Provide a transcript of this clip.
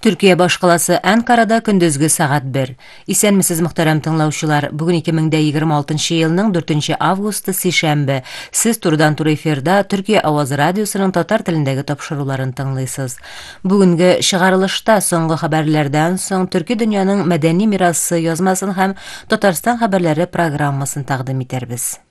Türkiye башкаласы Анкарада көндезге сагат 1. Исәнмесез мөхтәрәм тыңлаучылар, бүген 2026 елның 4 августы сишәмбе. Сез турыдан-туры эфирда Төркия авазы радиосының татар телендәге тапшыруларын тыңлыйсыз. Бүгенге чыгарылышта соңгы хәбәрләрдән соң Төрки дөньяның мәдәни мирасы язмасын һәм Татарстан хәбәрләре программасын тәкъдим итәрбез.